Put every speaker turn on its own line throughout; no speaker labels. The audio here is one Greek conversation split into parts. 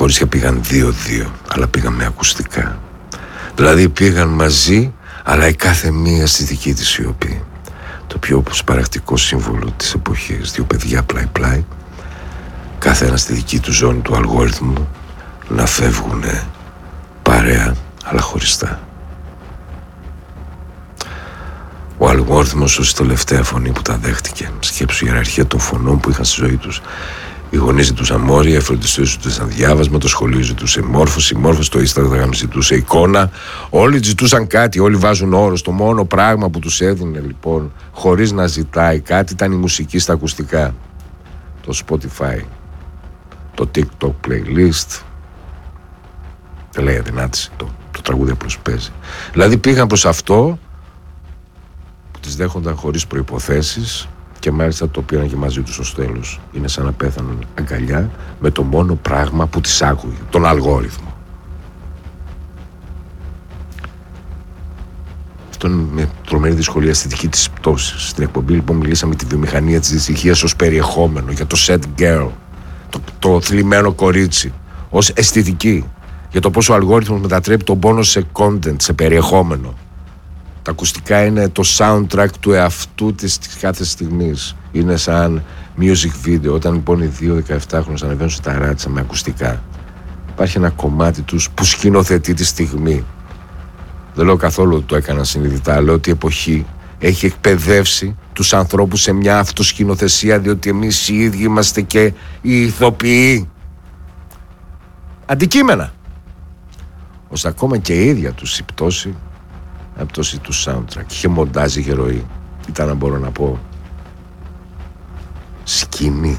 κορίτσια πήγαν 2-2, αλλά πήγαν με ακουστικά. Δηλαδή πήγαν μαζί, αλλά η κάθε μία στη δική της σιωπή. Το πιο σπαρακτικό σύμβολο της εποχής. Δύο παιδιά πλάι-πλάι, κάθε ένα στη δική του ζώνη του αλγόριθμου, να φεύγουνε παρέα, αλλά χωριστά. Ο αλγόριθμος ως τελευταία φωνή που τα δέχτηκε. Σκέψου η ιεραρχία των φωνών που είχαν στη ζωή τους. Οι γονείς ζητούσαν μόρια, οι φροντιστές ζητούσαν διάβασμα, το σχολείο ζητούσε μόρφωση, η μόρφωση το Instagram ζητούσε εικόνα. Όλοι ζητούσαν κάτι, όλοι βάζουν όρος. Το μόνο πράγμα που τους έδινε λοιπόν, χωρίς να ζητάει κάτι, ήταν η μουσική στα ακουστικά. Το Spotify, το TikTok playlist. Δεν λέει αδυνάτηση, το τραγούδι απλώς παίζει. Δηλαδή πήγαν προς αυτό που τις δέχονταν χωρίς προϋποθέσεις. Και μάλιστα το πήραν και μαζί τους στο τέλος. Είναι σαν να πέθαναν αγκαλιά με το μόνο πράγμα που τις άκουγε, τον αλγόριθμο. Αυτό είναι με τρομερή δυσκολία αισθητική της πτώσης. Στην εκπομπή λοιπόν μιλήσαμε τη βιομηχανία της δυστυχίας ως περιεχόμενο, για το sad girl, το θλιμμένο κορίτσι, ως αισθητική, για το πόσο ο αλγόριθμος μετατρέπει τον πόνο σε content, σε περιεχόμενο. Τα ακουστικά είναι το soundtrack του εαυτού της κάθε στιγμής. Είναι σαν music video. Όταν λοιπόν οι 2-17χρονες ανεβαίνουν στα ράτσα με ακουστικά, υπάρχει ένα κομμάτι τους που σκηνοθετεί τη στιγμή. Δεν λέω καθόλου ότι το έκανα συνειδητά. Λέω ότι η εποχή έχει εκπαιδεύσει τους ανθρώπους σε μια αυτοσκηνοθεσία, διότι εμείς οι ίδιοι είμαστε και οι ηθοποιοί. Αντικείμενα. Ώστε ακόμα και η ίδια τους η πτώση, η πτώση του soundtrack. Είχε μοντάζ, είχε ροή. Ήταν, να μπορώ να πω, σκηνή.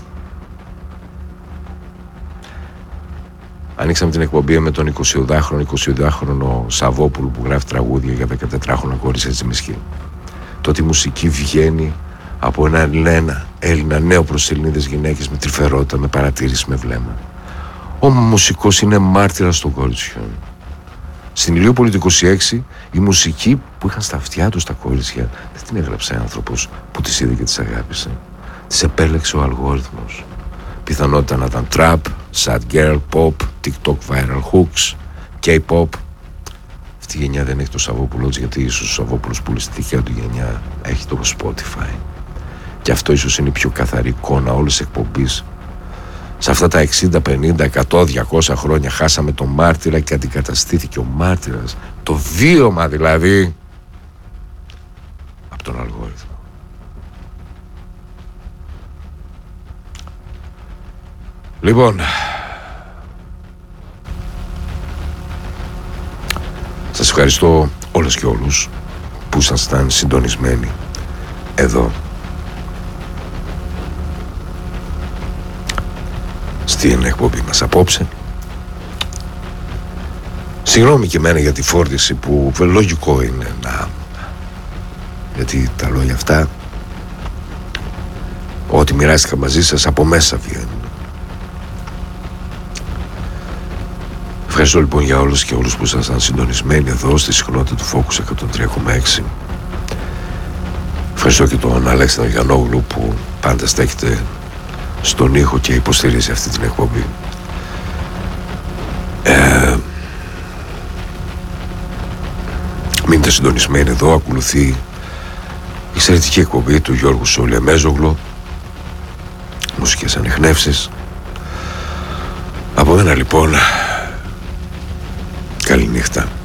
Ανοίξαμε την εκπομπή με τον 22χρονο Σαββόπουλο που γράφει τραγούδια για 14χρονα κορίτσια της Μισχή. Τότε η μουσική βγαίνει από έναν Έλληνα νέο προς Ελληνίδες γυναίκες με τρυφερότητα, με παρατήρηση, με βλέμμα. Ο μουσικός είναι μάρτυρας των κοριτσιών. Στην Ηλιούπολη του 26 η μουσική που είχαν στα αυτιά τους τα κορίτσια δεν την έγραψε άνθρωπος που τις είδε και τις αγάπησε. Τις επέλεξε ο αλγόριθμος. Πιθανότητα να ήταν trap, sad girl, pop, TikTok viral hooks, K-pop. Αυτή η γενιά δεν έχει το Σαββόπουλο, γιατί ίσως ο Σαββόπουλος που στη τυχαία του γενιά έχει το Spotify. Και αυτό ίσως είναι η πιο καθαρή εικόνα όλης της εκπομπής. Σε αυτά τα 60, 50, 100, 200 χρόνια χάσαμε τον μάρτυρα και αντικαταστήθηκε ο μάρτυρας, το βίωμα δηλαδή, από τον αλγόριθμο. Λοιπόν, σας ευχαριστώ όλες και όλους που ήσασταν συντονισμένοι εδώ στην εκπομπή μας απόψε. Συγγνώμη και εμένα για τη φόρτιση που λογικό είναι γιατί τα λόγια αυτά, ό,τι μοιράστηκα μαζί σας από μέσα βγαίνουν. Ευχαριστώ λοιπόν για όλους και όλους που ήσασταν συντονισμένοι εδώ στη συχνότητα του Focus 103,6. Ευχαριστώ και τον Αλέξανδρο Γιαννόγλου που πάντα στέκεται στον ήχο και υποστηρίζει αυτή την εκπομπή. Μείνετε συντονισμένοι εδώ, ακολουθεί η εξαιρετική εκπομπή του Γιώργου Σολεμέζογλου, μουσικές ανιχνεύσεις. Από μένα λοιπόν, καλή νύχτα.